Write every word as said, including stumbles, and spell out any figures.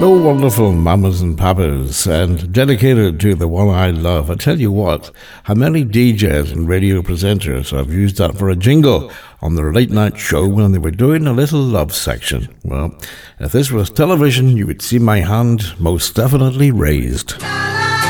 Oh, wonderful mamas and papas, and dedicated to the one I love. I tell you what, how many D Js and radio presenters have used that for a jingle on their late night show when they were doing a little love section? Well, if this was television, you would see my hand most definitely raised.